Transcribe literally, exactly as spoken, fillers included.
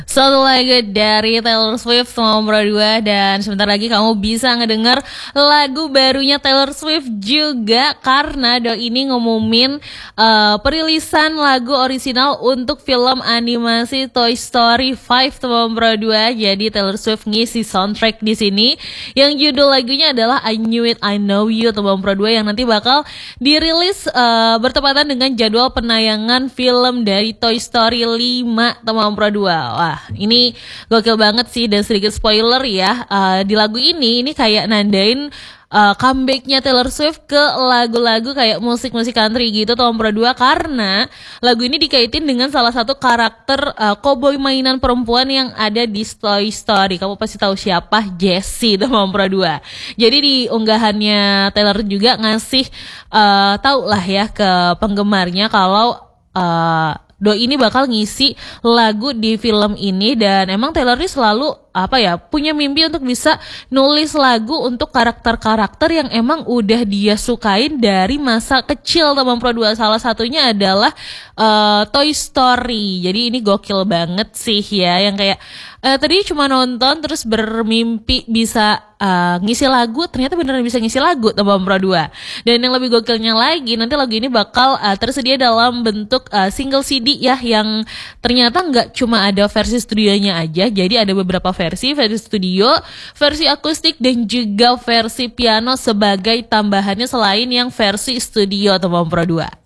Satu lagu dari Taylor Swift nomor dua, dan sebentar lagi kamu bisa ngedenger lagu barunya Taylor Swift juga, karena Do ini ngumumin uh, perilisan lagu orisinal untuk film animasi Toy Story lima nomor dua. Jadi Taylor Swift ngisi soundtrack di sini yang judul lagunya adalah I Knew It, I Know You nomor dua, yang nanti bakal dirilis uh, bertepatan dengan jadwal penayangan film dari Toy Story lima nomor dua. Wah, ini gokil banget sih, dan sedikit spoiler ya, uh, di lagu ini ini kayak nandain uh, comebacknya Taylor Swift ke lagu-lagu kayak musik-musik country gitu nomor dua, karena lagu ini dikaitin dengan salah satu karakter uh, cowboy mainan perempuan yang ada di Toy Story. Kamu pasti tahu siapa? Jessie nomor dua. Jadi di unggahannya Taylor juga ngasih uh, tahu lah ya ke penggemarnya kalau uh, Do ini bakal ngisi lagu di film ini, dan emang Taylor ini selalu apa ya, punya mimpi untuk bisa nulis lagu untuk karakter-karakter yang emang udah dia sukain dari masa kecil nomor dua. Salah satunya adalah uh, Toy Story. Jadi ini gokil banget sih ya, yang kayak uh, tadi cuma nonton terus bermimpi bisa uh, ngisi lagu, ternyata beneran bisa ngisi lagu nomor dua. Dan yang lebih gokilnya lagi, nanti lagu ini bakal uh, tersedia dalam bentuk uh, single C D ya, yang ternyata nggak cuma ada versi studionya aja, jadi ada beberapa versi, versi studio, versi akustik, dan juga versi piano sebagai tambahannya selain yang versi studio nomor dua.